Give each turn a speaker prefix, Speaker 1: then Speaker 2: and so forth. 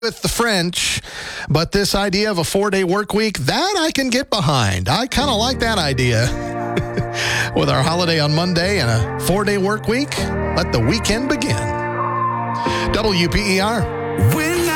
Speaker 1: with the French, but this idea of a 4-day work week, that I can get behind. I kind of like that idea. With our holiday on Monday and a 4-day work week, let the weekend begin. WPER.